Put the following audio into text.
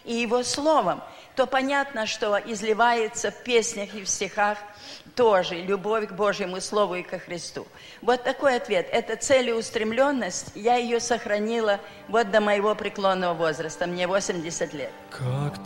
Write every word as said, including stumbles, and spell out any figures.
и Его Словом, то понятно, что изливается в песнях и в стихах тоже любовь к Божьему Слову и ко Христу. Вот такой ответ. Это целеустремленность. Я ее сохранила вот до моего преклонного возраста. Мне восемьдесят лет. Как